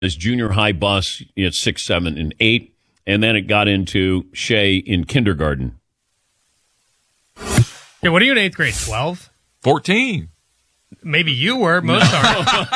his junior high bus at 6, 7, and 8, and then it got into Shay in kindergarten. Yeah, what are you in 8th grade? 12? 14. Maybe you were. Most are.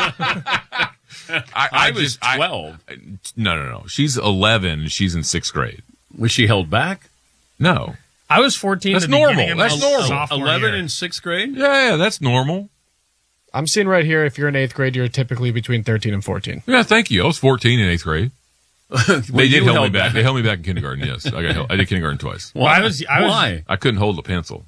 I was 12. No. She's 11. She's in 6th grade. Was she held back? No. I was 14. That's at the beginning normal. of my That's normal. sophomore 11 year. in 6th grade? Yeah, that's normal. I'm seeing right here, if you're in 8th grade, you're typically between 13 and 14. Yeah, thank you. I was 14 in 8th grade. They did hold me back. They held me back in kindergarten, yes. I did kindergarten twice. Why? Why? I couldn't hold a pencil.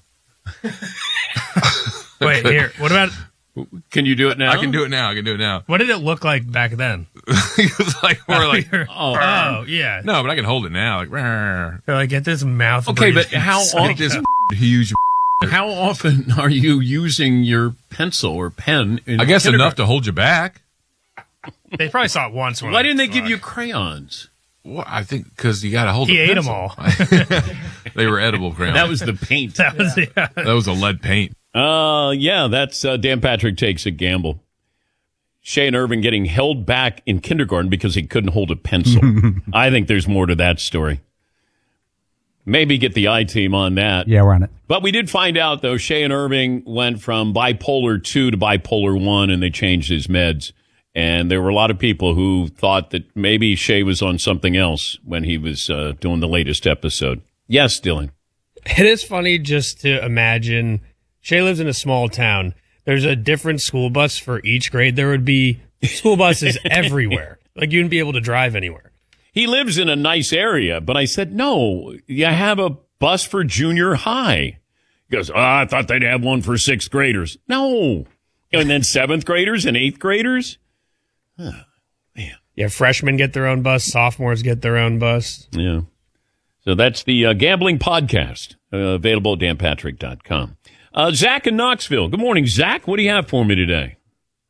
Wait, here. What about? Can you do it now? I can do it now. What did it look like back then? It was like, we're like, oh, yeah. no, but I can hold it now. Like, They're like, get this mouth. Okay, but breathing how psycho. like this huge. How often are you using your pencil or pen in I guess kindergarten? enough to hold you back. They probably saw it once. Why didn't they give you crayons? Well, I think because you got to hold. He the ate them pencil. all. They were edible crayons. That was the paint. That was That was a lead paint. Yeah, that's Dan Patrick Takes a Gamble. Shane Irvin getting held back in kindergarten because he couldn't hold a pencil. I think there's more to that story. Maybe get the I-team on that. Yeah, we're on it. But we did find out, though, Shane Irving went from bipolar 2 to bipolar 1, and they changed his meds. And there were a lot of people who thought that maybe Shay was on something else when he was doing the latest episode. Yes, Dylan. It is funny just to imagine. Shay lives in a small town. There's a different school bus for each grade. There would be school buses everywhere. Like, you wouldn't be able to drive anywhere. He lives in a nice area, but I said, no, you have a bus for junior high. He goes, I thought they'd have one for 6th graders. No. And then 7th graders and 8th graders? Oh, man. Yeah, freshmen get their own bus. Sophomores get their own bus. Yeah. So that's the Gambling Podcast, available at danpatrick.com. Zach in Knoxville. Good morning, Zach. What do you have for me today?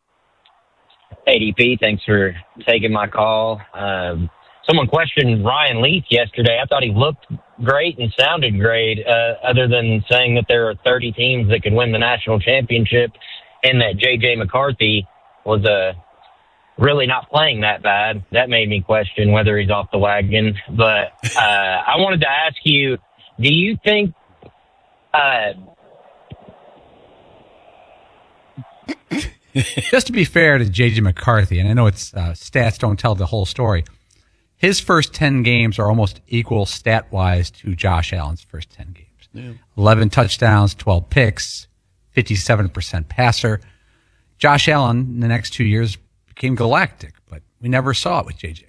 ADP, thanks for taking my call. Someone questioned Ryan Leaf yesterday. I thought he looked great and sounded great, other than saying that there are 30 teams that could win the national championship and that J.J. McCarthy was really not playing that bad. That made me question whether he's off the wagon. But I wanted to ask you, do you think Just to be fair to J.J. McCarthy, and I know it's stats don't tell the whole story, his first 10 games are almost equal stat-wise to Josh Allen's first 10 games. Yeah. 11 touchdowns, 12 picks, 57% passer. Josh Allen, in the next 2 years, became galactic, but we never saw it with J.J.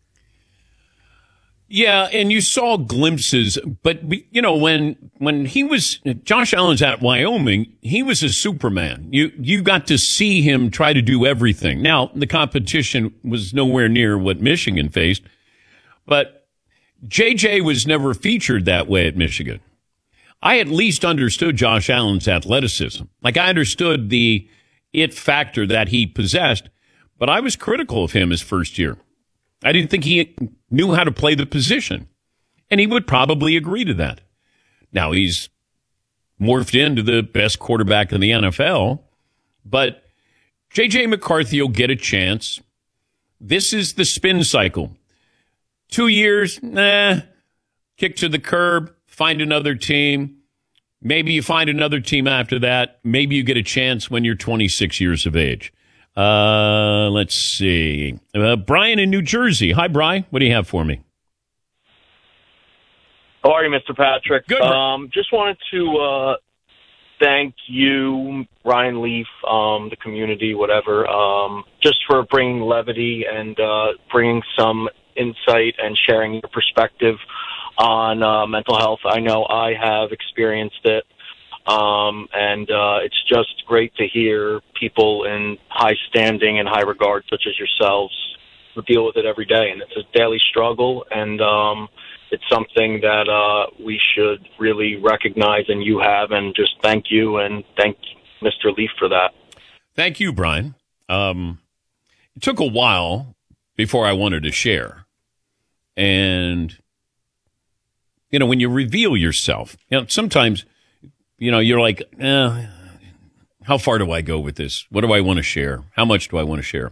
Yeah, and you saw glimpses, but you know when he was Josh Allen's at Wyoming, he was a Superman. You got to see him try to do everything. Now the competition was nowhere near what Michigan faced, but JJ was never featured that way at Michigan. I at least understood Josh Allen's athleticism. Like I understood the it factor that he possessed, but I was critical of him his first year. I didn't think he knew how to play the position. And he would probably agree to that. Now, he's morphed into the best quarterback in the NFL. But J.J. McCarthy will get a chance. This is the spin cycle. 2 years, kick to the curb, find another team. Maybe you find another team after that. Maybe you get a chance when you're 26 years of age. Let's see. Brian in New Jersey. Hi, Brian. What do you have for me? How are you, Mr. Patrick? Good. Just wanted to thank you, Ryan Leaf, the community, whatever, just for bringing levity and bringing some insight and sharing your perspective on mental health. I know I have experienced it. And it's just great to hear people in high standing and high regard, such as yourselves, who deal with it every day. And it's a daily struggle, and it's something that we should really recognize, and you have, and just thank you, and thank Mr. Leaf for that. Thank you, Brian. It took a while before I wanted to share. And, you know, when you reveal yourself, you know, sometimes... You know, you're like, how far do I go with this? What do I want to share? How much do I want to share?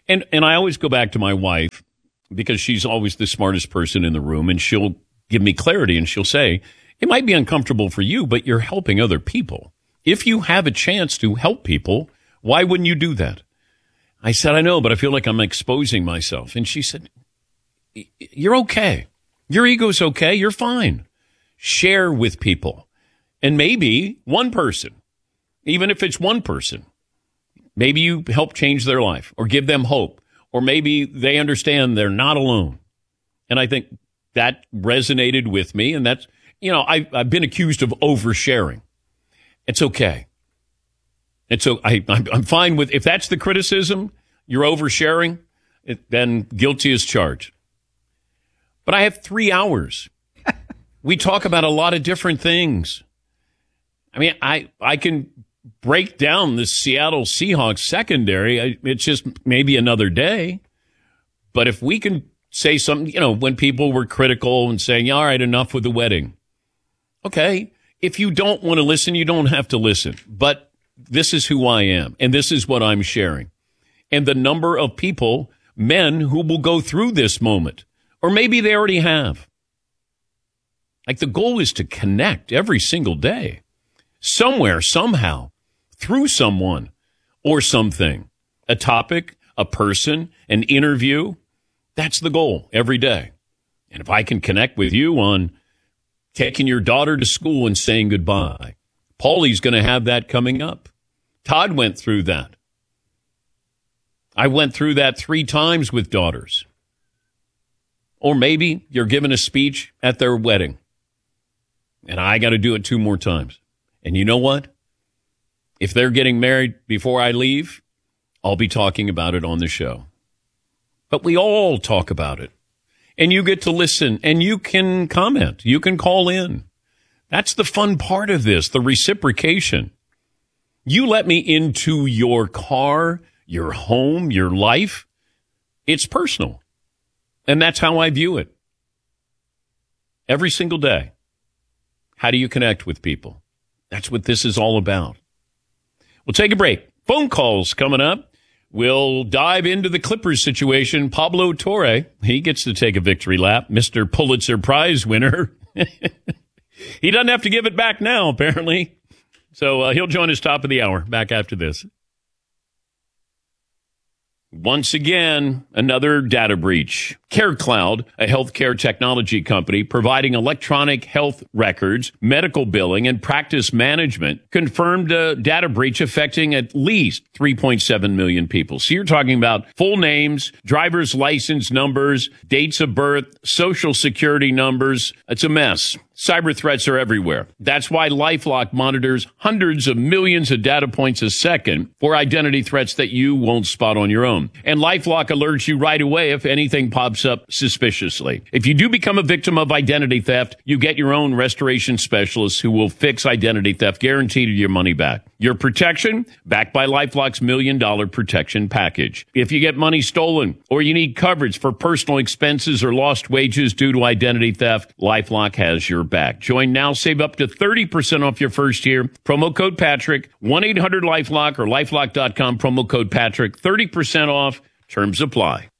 And I always go back to my wife because she's always the smartest person in the room, and she'll give me clarity, and she'll say, it might be uncomfortable for you, but you're helping other people. If you have a chance to help people, why wouldn't you do that? I said, I know, but I feel like I'm exposing myself. And she said, you're okay. Your ego's okay. You're fine. Share with people. And maybe one person, even if it's one person, maybe you help change their life or give them hope, or maybe they understand they're not alone. And I think that resonated with me. And that's, I've been accused of oversharing. It's okay. And so I'm fine with, if that's the criticism, you're oversharing, then guilty as charged. But I have 3 hours. We talk about a lot of different things. I mean, I can break down the Seattle Seahawks secondary. It's just maybe another day. But if we can say something, when people were critical and saying, all right, enough with the wedding. Okay. If you don't want to listen, you don't have to listen. But this is who I am, and this is what I'm sharing. And the number of people, men, who will go through this moment, or maybe they already have. Like, the goal is to connect every single day, somewhere, somehow, through someone or something, a topic, a person, an interview. That's the goal every day. And if I can connect with you on taking your daughter to school and saying goodbye, Paulie's going to have that coming up. Todd went through that. I went through that 3 times with daughters. Or maybe you're giving a speech at their wedding, and I got to do it 2 more times. And you know what? If they're getting married before I leave, I'll be talking about it on the show. But we all talk about it. And you get to listen, and you can comment. You can call in. That's the fun part of this, the reciprocation. You let me into your car, your home, your life. It's personal. And that's how I view it. Every single day. How do you connect with people? That's what this is all about. We'll take a break. Phone calls coming up. We'll dive into the Clippers situation. Pablo Torre, he gets to take a victory lap. Mr. Pulitzer Prize winner. He doesn't have to give it back now, apparently. So he'll join us top of the hour. Back after this. Once again, another data breach. CareCloud, a healthcare technology company providing electronic health records, medical billing, and practice management, confirmed a data breach affecting at least 3.7 million people. So you're talking about full names, driver's license numbers, dates of birth, social security numbers. It's a mess. Cyber threats are everywhere. That's why LifeLock monitors hundreds of millions of data points a second for identity threats that you won't spot on your own. And LifeLock alerts you right away if anything pops up suspiciously. If you do become a victim of identity theft, you get your own restoration specialist who will fix identity theft, guaranteed your money back. Your protection, backed by LifeLock's $1 million protection package. If you get money stolen or you need coverage for personal expenses or lost wages due to identity theft, LifeLock has your back. Join now, save up to 30% off your first year. Promo code Patrick, 1-800-LifeLock or LifeLock.com, promo code Patrick, 30% off. Terms apply.